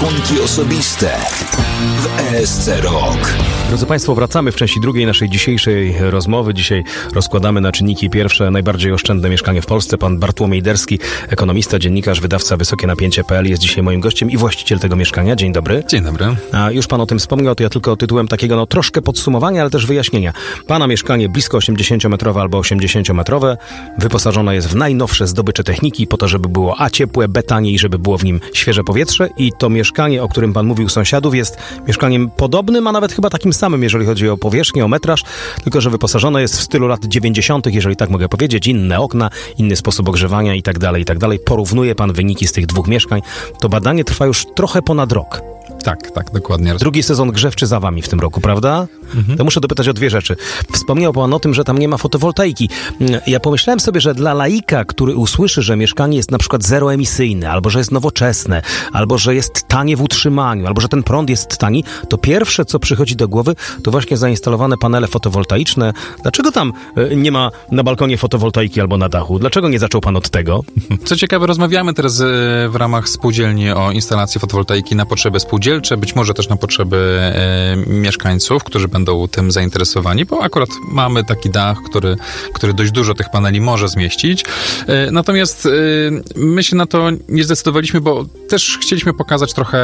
rachunki osobiste w ESC Rok. Drodzy Państwo, wracamy w części drugiej naszej dzisiejszej rozmowy. Dzisiaj rozkładamy na czynniki pierwsze najbardziej oszczędne mieszkanie w Polsce. Pan Bartłomiej Derski, ekonomista, dziennikarz, wydawca wysokienapięcie.pl jest dzisiaj moim gościem i właściciel tego mieszkania. Dzień dobry. Dzień dobry. A już Pan o tym wspomniał, to ja tylko tytułem takiego troszkę podsumowania, ale też wyjaśnienia. Pana mieszkanie blisko 80-metrowe albo 80-metrowe wyposażone jest w najnowsze zdobycze techniki po to, żeby było ciepłe, taniej, żeby było w nim świeże powietrze i to mieszkanie, o którym Pan mówił sąsiadów, jest mieszkaniem podobnym, a nawet chyba takim samym, jeżeli chodzi o powierzchnię, o metraż, tylko że wyposażone jest w stylu lat 90., jeżeli tak mogę powiedzieć, inne okna, inny sposób ogrzewania i tak dalej, i tak dalej. Porównuje Pan wyniki z tych dwóch mieszkań. To badanie trwa już trochę ponad rok. Tak, dokładnie. Drugi sezon grzewczy za wami w tym roku, prawda? To muszę dopytać o dwie rzeczy. Wspomniał Pan o tym, że tam nie ma fotowoltaiki. Ja pomyślałem sobie, że dla laika, który usłyszy, że mieszkanie jest na przykład zeroemisyjne, albo że jest nowoczesne, albo że jest tanie w utrzymaniu, albo że ten prąd jest tani, to pierwsze, co przychodzi do głowy, to właśnie zainstalowane panele fotowoltaiczne. Dlaczego tam nie ma na balkonie fotowoltaiki albo na dachu? Dlaczego nie zaczął Pan od tego? Co ciekawe, rozmawiamy teraz w ramach spółdzielni o instalacji fotowoltaiki na potrzeby spółdzielcze, być może też na potrzeby mieszkańców, którzy będą tym zainteresowani, bo akurat mamy taki dach, który dość dużo tych paneli może zmieścić. Natomiast my się na to nie zdecydowaliśmy, bo też chcieliśmy pokazać trochę,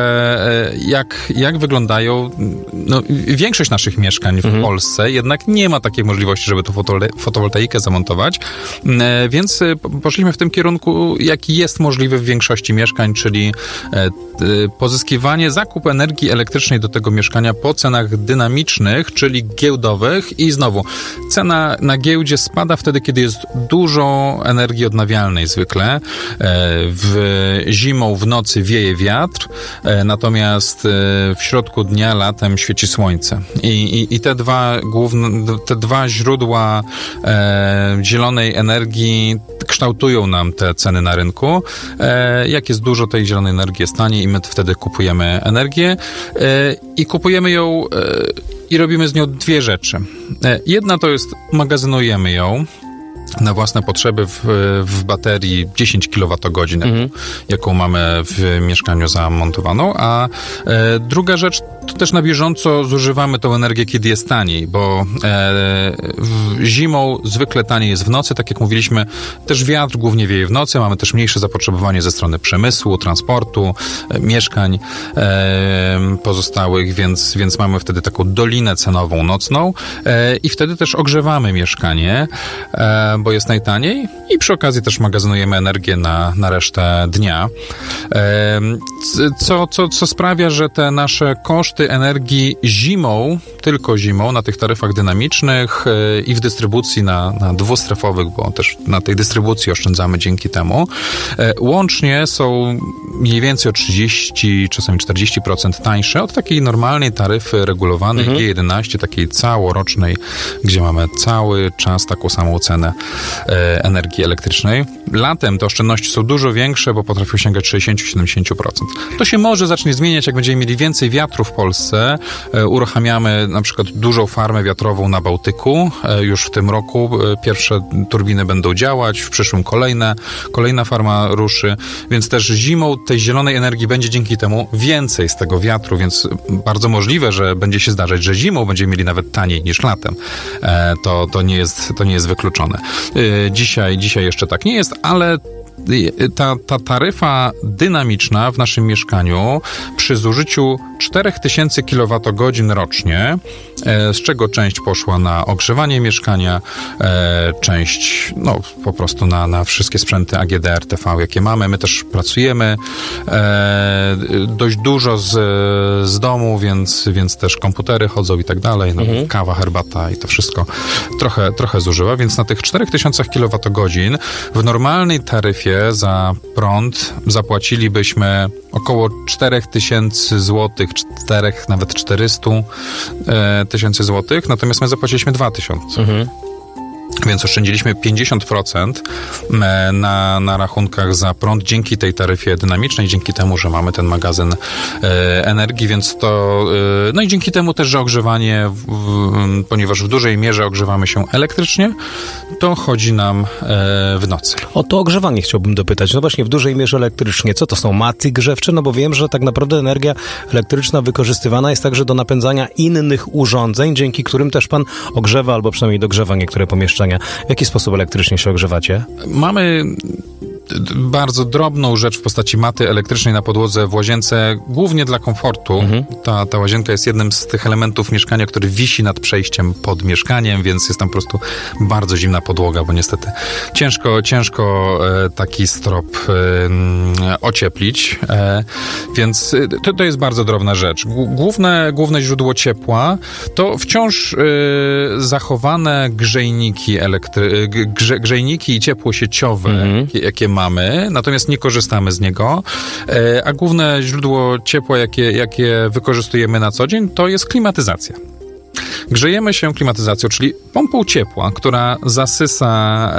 jak wyglądają większość naszych mieszkań w Polsce. Jednak nie ma takiej możliwości, żeby tu fotowoltaikę zamontować. Więc poszliśmy w tym kierunku, jaki jest możliwy w większości mieszkań, czyli pozyskiwanie, zakup energii elektrycznej do tego mieszkania po cenach dynamicznych, czyli giełdowych i znowu cena na giełdzie spada wtedy, kiedy jest dużo energii odnawialnej zwykle. Zimą w nocy wieje wiatr, natomiast w środku dnia latem świeci słońce. I te dwa źródła zielonej energii kształtują nam te ceny na rynku. Jak jest dużo tej zielonej energii, jest taniej i my wtedy kupujemy energię i kupujemy ją i robimy z nią dwie rzeczy. Jedna to jest magazynujemy ją na własne potrzeby w baterii 10 kWh, jaką mamy w mieszkaniu zamontowaną, a druga rzecz to też na bieżąco zużywamy tą energię, kiedy jest taniej, bo zimą zwykle taniej jest w nocy, tak jak mówiliśmy, też wiatr głównie wieje w nocy, mamy też mniejsze zapotrzebowanie ze strony przemysłu, transportu, mieszkań pozostałych, więc mamy wtedy taką dolinę cenową nocną i wtedy też ogrzewamy mieszkanie, bo jest najtaniej i przy okazji też magazynujemy energię na resztę dnia. Co sprawia, że te nasze koszty energii tylko zimą, na tych taryfach dynamicznych i w dystrybucji na dwustrefowych, bo też na tej dystrybucji oszczędzamy dzięki temu, łącznie są mniej więcej o 30, czasami 40% tańsze od takiej normalnej taryfy regulowanej G11, takiej całorocznej, gdzie mamy cały czas taką samą cenę energii elektrycznej. Latem te oszczędności są dużo większe, bo potrafią sięgać 60-70%. To się może zacznie zmieniać, jak będziemy mieli więcej wiatru w Polsce. Uruchamiamy na przykład dużą farmę wiatrową na Bałtyku. Już w tym roku pierwsze turbiny będą działać, w przyszłym kolejna farma ruszy, więc też zimą tej zielonej energii będzie dzięki temu więcej z tego wiatru, więc bardzo możliwe, że będzie się zdarzać, że zimą będziemy mieli nawet taniej niż latem. To nie jest wykluczone. Dzisiaj jeszcze tak nie jest, ale ta taryfa dynamiczna w naszym mieszkaniu przy zużyciu 4000 kWh rocznie, z czego część poszła na ogrzewanie mieszkania, część po prostu na wszystkie sprzęty AGD, RTV, jakie mamy. My też pracujemy dość dużo z domu, więc też komputery chodzą i tak dalej, kawa, herbata i to wszystko trochę zużyła, więc na tych 4000 kWh w normalnej taryfie za prąd zapłacilibyśmy około 4000 zł, nawet 400 tysięcy złotych, natomiast my zapłaciliśmy 2000. Więc oszczędziliśmy 50% na rachunkach za prąd dzięki tej taryfie dynamicznej, dzięki temu, że mamy ten magazyn energii, więc to... No i dzięki temu też, że ogrzewanie, ponieważ w dużej mierze ogrzewamy się elektrycznie, to chodzi nam w nocy. O to ogrzewanie chciałbym dopytać. No właśnie, w dużej mierze elektrycznie. Co to są maty grzewcze? No bo wiem, że tak naprawdę energia elektryczna wykorzystywana jest także do napędzania innych urządzeń, dzięki którym też pan ogrzewa albo przynajmniej dogrzewa niektóre pomieszczenia. W jaki sposób elektrycznie się ogrzewacie? Mamy bardzo drobną rzecz w postaci maty elektrycznej na podłodze w łazience, głównie dla komfortu. Ta łazienka jest jednym z tych elementów mieszkania, który wisi nad przejściem pod mieszkaniem, więc jest tam po prostu bardzo zimna podłoga, bo niestety ciężko taki strop ocieplić, więc to jest bardzo drobna rzecz. Główne źródło ciepła to wciąż zachowane grzejniki i ciepło sieciowe, jakie mamy, natomiast nie korzystamy z niego, a główne źródło ciepła, jakie wykorzystujemy na co dzień, to jest klimatyzacja. Grzejemy się klimatyzacją, czyli pompą ciepła, która zasysa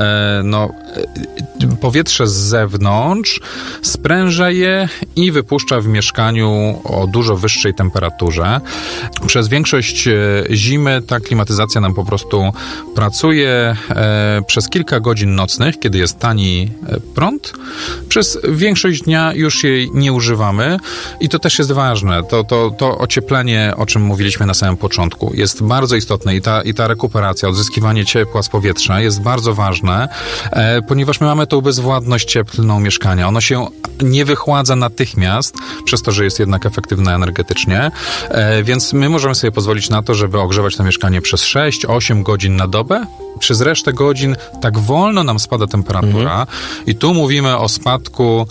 powietrze z zewnątrz, spręża je i wypuszcza w mieszkaniu o dużo wyższej temperaturze. Przez większość zimy ta klimatyzacja nam po prostu pracuje przez kilka godzin nocnych, kiedy jest tani prąd. Przez większość dnia już jej nie używamy i to też jest ważne. To ocieplenie, o czym mówiliśmy na samym początku, jest bardzo istotne i ta rekuperacja, odzyskiwanie ciepła z powietrza jest bardzo ważne, ponieważ my mamy tą bezwładność cieplną mieszkania. Ono się nie wychładza natychmiast, przez to, że jest jednak efektywne energetycznie, więc my możemy sobie pozwolić na to, żeby ogrzewać to mieszkanie przez 6-8 godzin na dobę. Przez resztę godzin tak wolno nam spada temperatura i tu mówimy o spadku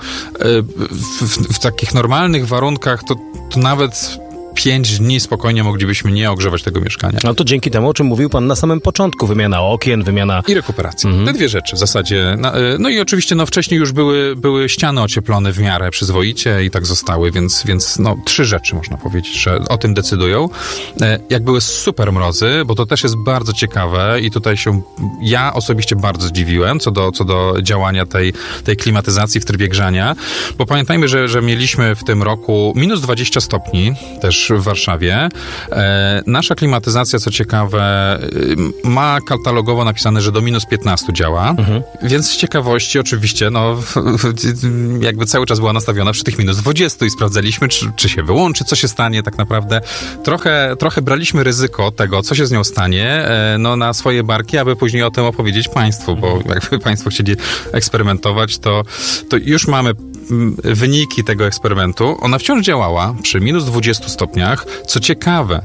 w takich normalnych warunkach, to nawet 5 dni spokojnie moglibyśmy nie ogrzewać tego mieszkania. No to dzięki temu, o czym mówił pan na samym początku, wymiana okien, wymiana... I rekuperacja. Te dwie rzeczy w zasadzie. No i oczywiście wcześniej już były ściany ocieplone w miarę przyzwoicie i tak zostały, więc 3 rzeczy można powiedzieć, że o tym decydują. Jak były super mrozy, bo to też jest bardzo ciekawe i tutaj się ja osobiście bardzo zdziwiłem co do działania tej klimatyzacji w trybie grzania, bo pamiętajmy, że mieliśmy w tym roku minus 20 stopni też w Warszawie. Nasza klimatyzacja, co ciekawe, ma katalogowo napisane, że do minus 15 działa, więc z ciekawości oczywiście, jakby cały czas była nastawiona przy tych minus 20 i sprawdzaliśmy, czy się wyłączy, co się stanie tak naprawdę. Trochę braliśmy ryzyko tego, co się z nią stanie, na swoje barki, aby później o tym opowiedzieć państwu, bo jakby państwo chcieli eksperymentować, to już mamy wyniki tego eksperymentu. Ona wciąż działała przy minus 20 stopniach. Co ciekawe,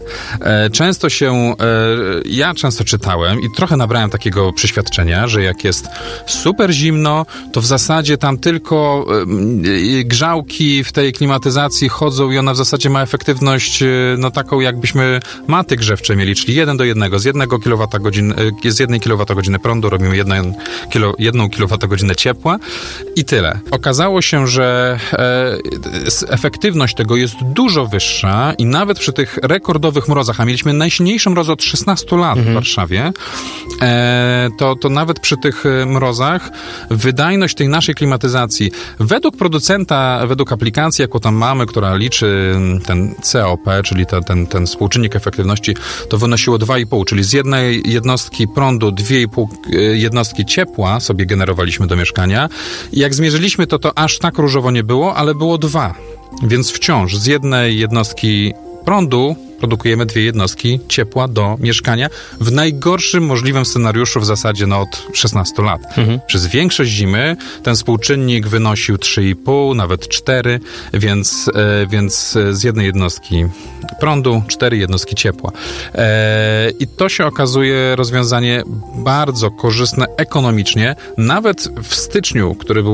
ja często czytałem i trochę nabrałem takiego przeświadczenia, że jak jest super zimno, to w zasadzie tam tylko grzałki w tej klimatyzacji chodzą i ona w zasadzie ma efektywność taką, jakbyśmy maty grzewcze mieli, czyli 1:1. Z 1 kWh prądu robimy 1 kWh ciepła i tyle. Okazało się, że efektywność tego jest dużo wyższa i nawet przy tych rekordowych mrozach, a mieliśmy najsilniejsze mrozy od 16 lat w Warszawie, to nawet przy tych mrozach wydajność tej naszej klimatyzacji według producenta, według aplikacji, jaką tam mamy, która liczy ten COP, czyli ten współczynnik efektywności, to wynosiło 2,5, czyli z jednej jednostki prądu 2,5 jednostki ciepła sobie generowaliśmy do mieszkania. I jak zmierzyliśmy to aż tak różowo nie było, ale było 2. Więc wciąż z jednej jednostki prądu produkujemy 2 jednostki ciepła do mieszkania w najgorszym możliwym scenariuszu w zasadzie od 16 lat. Przez większość zimy ten współczynnik wynosił 3,5, nawet 4, więc z jednej jednostki prądu 4 jednostki ciepła. I to się okazuje rozwiązanie bardzo korzystne ekonomicznie. Nawet w styczniu, który był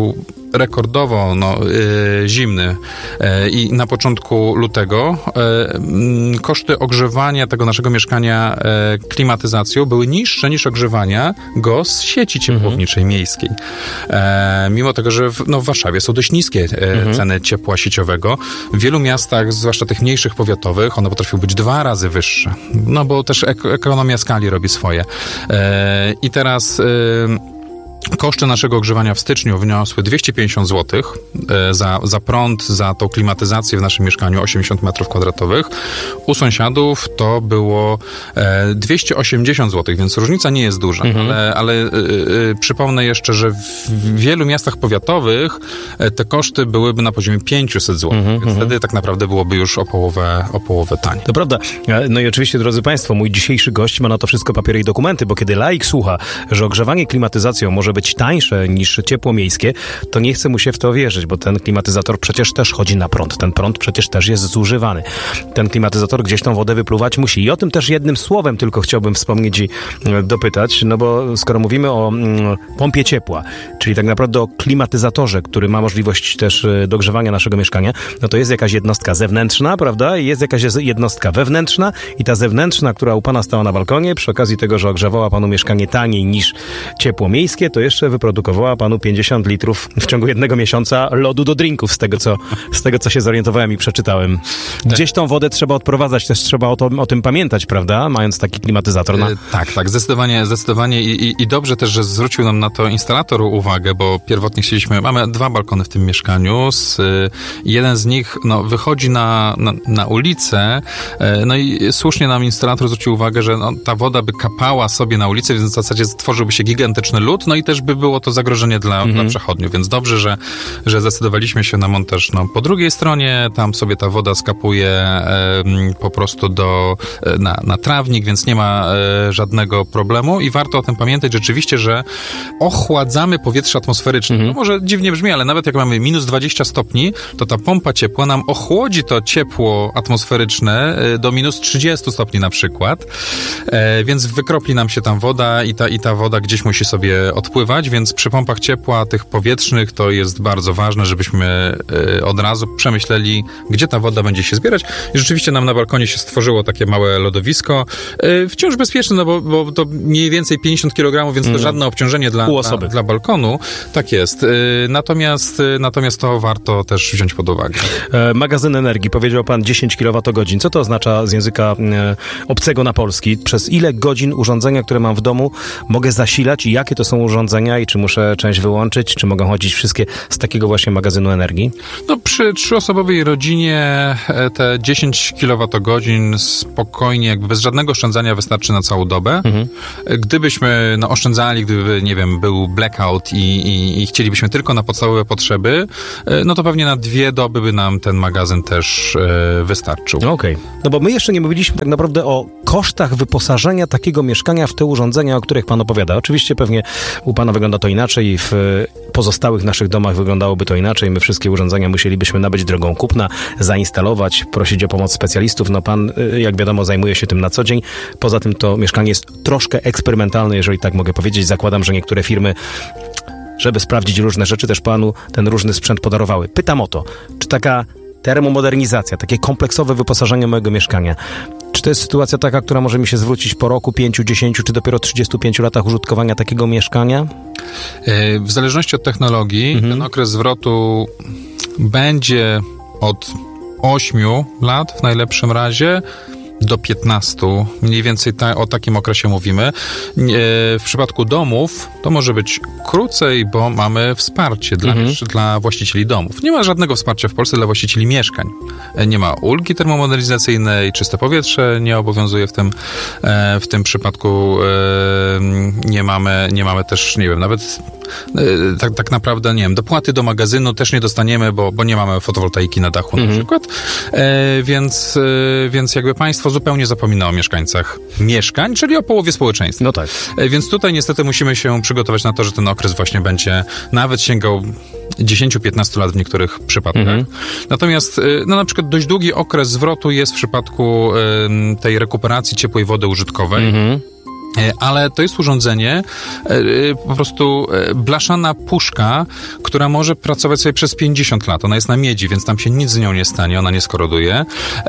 rekordowo zimny i na początku lutego koszty ogrzewania tego naszego mieszkania klimatyzacją były niższe niż ogrzewania go z sieci ciepłowniczej miejskiej. Mimo tego, że w Warszawie są dość niskie ceny ciepła sieciowego. W wielu miastach, zwłaszcza tych mniejszych powiatowych, one potrafią być 2 razy wyższe. No bo też ekonomia skali robi swoje. I teraz koszty naszego ogrzewania w styczniu wyniosły 250 zł za prąd, za tą klimatyzację w naszym mieszkaniu 80 m2. U sąsiadów to było 280 zł, więc różnica nie jest duża. Ale przypomnę jeszcze, że w wielu miastach powiatowych te koszty byłyby na poziomie 500 zł. Więc wtedy tak naprawdę byłoby już o połowę taniej. To prawda. No i oczywiście, drodzy Państwo, mój dzisiejszy gość ma na to wszystko papiery i dokumenty, bo kiedy laik słucha, że ogrzewanie klimatyzacją może być tańsze niż ciepło miejskie, to nie chce mu się w to wierzyć, bo ten klimatyzator przecież też chodzi na prąd. Ten prąd przecież też jest zużywany. Ten klimatyzator gdzieś tą wodę wypluwać musi. I o tym też jednym słowem tylko chciałbym wspomnieć i dopytać, no bo skoro mówimy o pompie ciepła, czyli tak naprawdę o klimatyzatorze, który ma możliwość też dogrzewania naszego mieszkania, no to jest jakaś jednostka zewnętrzna, prawda? I jest jakaś jednostka wewnętrzna i ta zewnętrzna, która u pana stała na balkonie, przy okazji tego, że ogrzewała panu mieszkanie taniej niż ciepło miejskie, to jeszcze wyprodukowała panu 50 litrów w ciągu 1 miesiąca lodu do drinków, z tego co się zorientowałem i przeczytałem. Gdzieś tą wodę trzeba odprowadzać, też trzeba o tym pamiętać, prawda? Mając taki klimatyzator. Tak, zdecydowanie i dobrze też, że zwrócił nam na to instalator uwagę, bo pierwotnie mamy 2 balkony w tym mieszkaniu, jeden z nich wychodzi na ulicę, no i słusznie nam instalator zwrócił uwagę, że ta woda by kapała sobie na ulicę, więc w zasadzie stworzyłby się gigantyczny lód, no i też by było to zagrożenie dla przechodniów, więc dobrze, że zdecydowaliśmy się na montaż po drugiej stronie, tam sobie ta woda skapuje po prostu na trawnik, więc nie ma żadnego problemu i warto o tym pamiętać rzeczywiście, że ochładzamy powietrze atmosferyczne. No może dziwnie brzmi, ale nawet jak mamy minus 20 stopni, to ta pompa ciepła nam ochłodzi to ciepło atmosferyczne do minus 30 stopni na przykład, więc wykropli nam się tam woda i ta woda gdzieś musi sobie odpływać, więc przy pompach ciepła tych powietrznych to jest bardzo ważne, żebyśmy od razu przemyśleli, gdzie ta woda będzie się zbierać. I rzeczywiście nam na balkonie się stworzyło takie małe lodowisko. Wciąż bezpieczne, bo to mniej więcej 50 kg, więc to żadne obciążenie dla balkonu. Tak jest. Natomiast to warto też wziąć pod uwagę. Magazyn energii, powiedział pan 10 kWh. Co to oznacza z języka obcego na polski? Przez ile godzin urządzenia, które mam w domu, mogę zasilać i jakie to są urządzenia i czy muszę część wyłączyć, czy mogą chodzić wszystkie z takiego właśnie magazynu energii? No przy 3-osobowej rodzinie te 10 kWh spokojnie, jakby bez żadnego oszczędzania wystarczy na całą dobę. Gdybyśmy oszczędzali, gdyby, nie wiem, był blackout i chcielibyśmy tylko na podstawowe potrzeby, no to pewnie na 2 doby by nam ten magazyn też wystarczył. Okej. No bo my jeszcze nie mówiliśmy tak naprawdę o kosztach wyposażenia takiego mieszkania w te urządzenia, o których pan opowiada. Oczywiście pewnie u pana wygląda to inaczej, w pozostałych naszych domach wyglądałoby to inaczej. My wszystkie urządzenia musielibyśmy nabyć drogą kupna, zainstalować, prosić o pomoc specjalistów. No pan, jak wiadomo, zajmuje się tym na co dzień. Poza tym to mieszkanie jest troszkę eksperymentalne, jeżeli tak mogę powiedzieć. Zakładam, że niektóre firmy, żeby sprawdzić różne rzeczy, też panu ten różny sprzęt podarowały. Pytam o to, czy taka termomodernizacja, takie kompleksowe wyposażenie mojego mieszkania, czy to jest sytuacja taka, która może mi się zwrócić po roku, 5, 10, czy dopiero 35 latach użytkowania takiego mieszkania? W zależności od technologii ten okres zwrotu będzie od 8 lat w najlepszym razie do 15. Mniej więcej o takim okresie mówimy. W przypadku domów to może być krócej, bo mamy wsparcie dla właścicieli domów. Nie ma żadnego wsparcia w Polsce dla właścicieli mieszkań. Nie ma ulgi termomodernizacyjnej, czyste powietrze nie obowiązuje w tym przypadku. Nie mamy też, nie wiem, nawet tak naprawdę, nie wiem, dopłaty do magazynu też nie dostaniemy, bo nie mamy fotowoltaiki na dachu na przykład. Więc jakby państwo zupełnie zapomina o mieszkańcach mieszkań, czyli o połowie społeczeństwa. No tak. Więc tutaj niestety musimy się przygotować na to, że ten okres właśnie będzie nawet sięgał 10-15 lat w niektórych przypadkach. Natomiast na przykład dość długi okres zwrotu jest w przypadku tej rekuperacji ciepłej wody użytkowej. Ale to jest urządzenie, po prostu blaszana puszka, która może pracować sobie przez 50 lat. Ona jest na miedzi, więc tam się nic z nią nie stanie, ona nie skoroduje.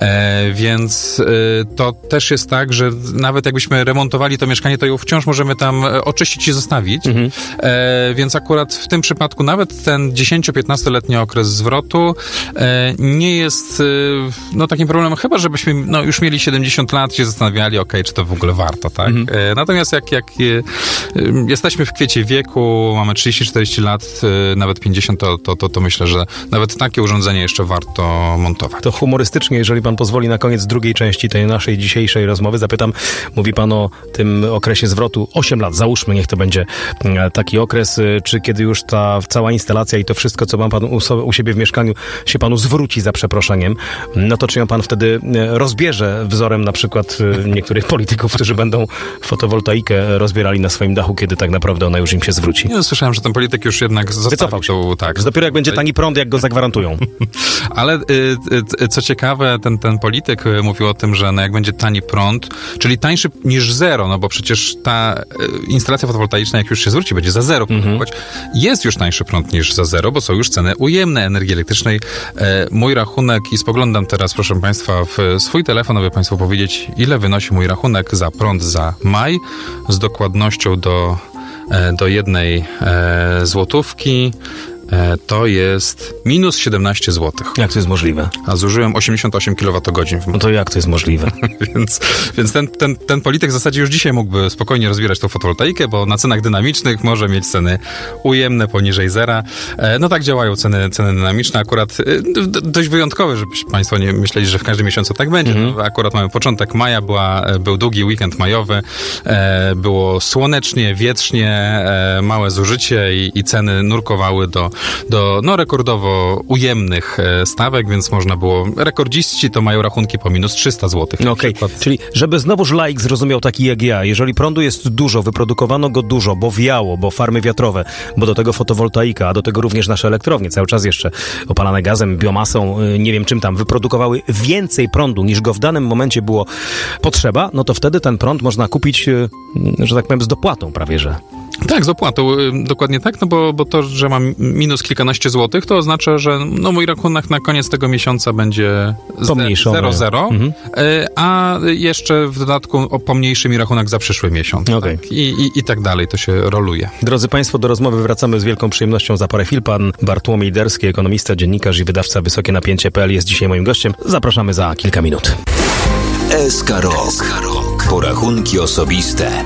Więc to też jest tak, że nawet jakbyśmy remontowali to mieszkanie, to ją wciąż możemy tam oczyścić i zostawić. Więc akurat w tym przypadku nawet ten 10-15-letni okres zwrotu nie jest takim problemem, chyba żebyśmy już mieli 70 lat, się zastanawiali, czy to w ogóle warto, tak? Natomiast jak jesteśmy w kwiecie wieku, mamy 30-40 lat, nawet 50, to myślę, że nawet takie urządzenie jeszcze warto montować. To humorystycznie, jeżeli pan pozwoli, na koniec drugiej części tej naszej dzisiejszej rozmowy zapytam, mówi pan o tym okresie zwrotu 8 lat, załóżmy, niech to będzie taki okres, czy kiedy już ta cała instalacja i to wszystko, co ma pan u siebie w mieszkaniu, się panu zwróci za przeproszeniem, no to czy ją pan wtedy rozbierze wzorem na przykład niektórych polityków, którzy będą fotowoltaikę rozbierali na swoim dachu, kiedy tak naprawdę ona już im się zwróci? Ja słyszałem, że ten polityk już jednak wycofał się. Tak. Że dopiero jak będzie tani prąd, jak go zagwarantują. Ale co ciekawe, ten polityk mówił o tym, że jak będzie tani prąd, czyli tańszy niż zero, bo przecież ta instalacja fotowoltaiczna, jak już się zwróci, będzie za zero produkować. Jest już tańszy prąd niż za zero, bo są już ceny ujemne energii elektrycznej. Mój rachunek, i spoglądam teraz, proszę państwa, w swój telefon, aby państwu powiedzieć, ile wynosi mój rachunek za prąd za maj, z dokładnością do 1 złotówki. To jest minus 17 zł. Jak to jest możliwe? A zużyłem 88 kWh. No to jak to jest możliwe? Więc ten polityk w zasadzie już dzisiaj mógłby spokojnie rozbierać tą fotowoltaikę, bo na cenach dynamicznych może mieć ceny ujemne poniżej zera. No tak działają ceny dynamiczne. Akurat dość wyjątkowe, żebyście państwo nie myśleli, że w każdym miesiącu tak będzie. Akurat mamy początek maja, był długi weekend majowy, było słonecznie, wietrznie, małe zużycie i ceny nurkowały do rekordowo ujemnych stawek, więc można było... Rekordziści to mają rachunki po minus 300 zł. No okej, czyli żeby znowuż laik zrozumiał taki jak ja, jeżeli prądu jest dużo, wyprodukowano go dużo, bo wiało, bo farmy wiatrowe, bo do tego fotowoltaika, a do tego również nasze elektrownie, cały czas jeszcze opalane gazem, biomasą, nie wiem czym tam, wyprodukowały więcej prądu, niż go w danym momencie było potrzeba, no to wtedy ten prąd można kupić, że tak powiem, z dopłatą prawie, że. Tak, z opłatą, dokładnie tak, bo to, że mam minus kilkanaście złotych, to oznacza, że mój rachunek na koniec tego miesiąca będzie 0,0, a jeszcze w dodatku pomniejszy mi rachunek za przyszły miesiąc. Okay. Tak? I tak dalej, to się roluje. Drodzy państwo, do rozmowy wracamy z wielką przyjemnością za parę chwil. Pan Bartłomiej Derski, ekonomista, dziennikarz i wydawca wysokienapięcie.pl jest dzisiaj moim gościem. Zapraszamy za kilka minut. SK Rok. Porachunki osobiste.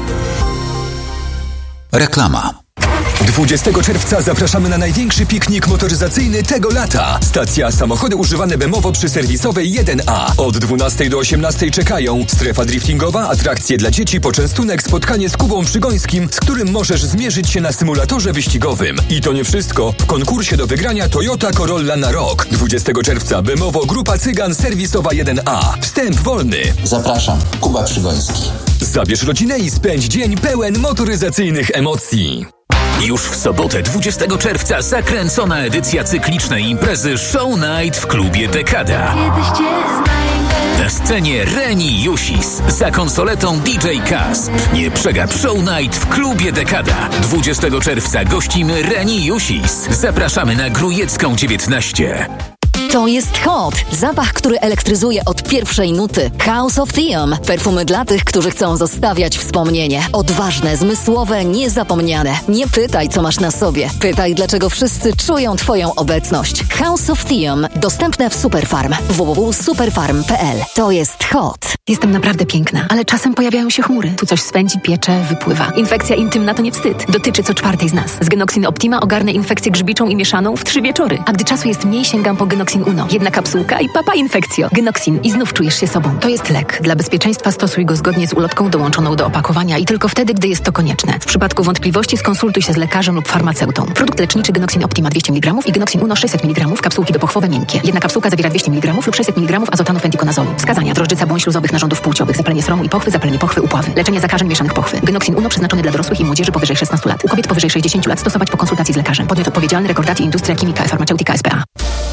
Reklama. 20 czerwca zapraszamy na największy piknik motoryzacyjny tego lata. Stacja Samochody używane Bemowo przy serwisowej 1A. Od 12 do 18 czekają strefa driftingowa, atrakcje dla dzieci, poczęstunek, spotkanie z Kubą Przygońskim, z którym możesz zmierzyć się na symulatorze wyścigowym. I to nie wszystko. W konkursie do wygrania Toyota Corolla na rok. 20 czerwca Bemowo Grupa Cygan serwisowa 1A. Wstęp wolny. Zapraszam, Kuba Przygoński. Zabierz rodzinę i spędź dzień pełen motoryzacyjnych emocji. Już w sobotę 20 czerwca zakręcona edycja cyklicznej imprezy Show Night w klubie Dekada. Na scenie Reni Jusis, za konsoletą DJ Kasp. Nie przegap Show Night w klubie Dekada. 20 czerwca gościmy Reni Jusis. Zapraszamy na Grujecką 19. To jest Hot. Zapach, który elektryzuje od pierwszej nuty. House of Theum. Perfumy dla tych, którzy chcą zostawiać wspomnienie. Odważne, zmysłowe, niezapomniane. Nie pytaj, co masz na sobie. Pytaj, dlaczego wszyscy czują Twoją obecność. House of Theum. Dostępne w Superfarm. www.superfarm.pl. To jest Hot. Jestem naprawdę piękna, ale czasem pojawiają się chmury. Tu coś swędzi, piecze, wypływa. Infekcja intymna to nie wstyd. Dotyczy co czwartej z nas. Z Genoxin Optima ogarnę infekcję grzybiczą i mieszaną w 3 wieczory. A gdy czasu jest mniej, sięgam po Genoxin Uno. 1 kapsułka i papa infekcjo. Genoxin i znów czujesz się sobą. To jest lek. Dla bezpieczeństwa stosuj go zgodnie z ulotką dołączoną do opakowania i tylko wtedy, gdy jest to konieczne. W przypadku wątpliwości skonsultuj się z lekarzem lub farmaceutą. Produkt leczniczy Genoxin Optima 200 mg i Genoxin Uno 600 mg. Kapsułki dopochwowe miękkie. 1 kapsułka zawiera 200 mg lub 600 mg azotanu fentikonazolu. Wskazania: drożyca błąd śluzowych narządów płciowych, zapalenie sromu i pochwy, zapalenie pochwy, upławy. Leczenie zakażeń mieszanych pochwy. Genoxin Uno przeznaczony dla dorosłych i młodzieży powyżej 16 lat. U kobiet powyżej 60 lat stosować po konsultacji z lekarzem. Podmiot odpowiedzialny: Recordati Industria Chimica e Farmaceutica S.p.A.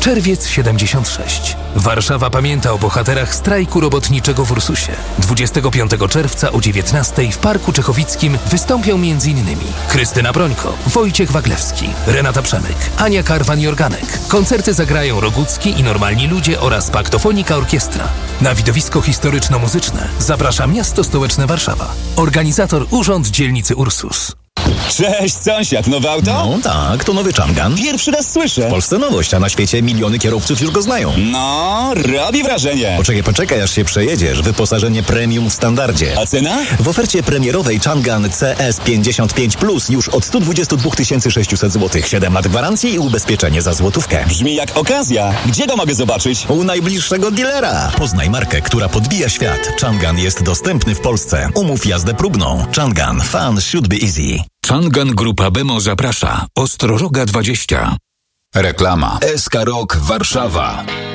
Czerwiec 76. Warszawa pamięta o bohaterach strajku robotniczego w Ursusie. 25 czerwca o 19 w Parku Czechowickim wystąpią m.in. Krystyna Brońko, Wojciech Waglewski, Renata Przemyk, Ania Karwan-Jorganek. Koncerty zagrają Rogucki i Normalni Ludzie oraz Paktofonika Orkiestra. Na widowisko historyczno-muzyczne zaprasza Miasto Stołeczne Warszawa. Organizator Urząd Dzielnicy Ursus. Cześć, sąsiad, nowe auto? No tak, to nowy Changan. Pierwszy raz słyszę. W Polsce nowość, a na świecie miliony kierowców już go znają. No, robi wrażenie. Poczekaj, aż się przejedziesz. Wyposażenie premium w standardzie. A cena? W ofercie premierowej Changan CS 55 Plus już od 122 600 zł. 7 lat gwarancji i ubezpieczenie za złotówkę. Brzmi jak okazja. Gdzie go mogę zobaczyć? U najbliższego dealera. Poznaj markę, która podbija świat. Changan jest dostępny w Polsce. Umów jazdę próbną. Changan. Fun should be easy. Changan Grupa Bemo zaprasza. Ostroroga 20. Reklama. SK Rok Warszawa.